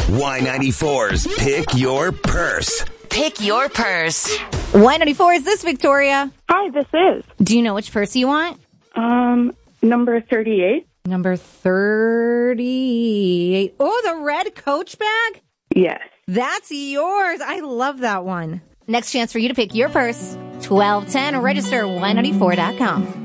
Y94's Pick Your Purse. Pick your purse. Y94, is this Victoria? Hi, this is. Do you know which purse you want? Number 38. Number 38. Oh, the red Coach bag? Yes. That's yours. I love that one. Next chance for you to pick your purse. 1210 or register Y94.com.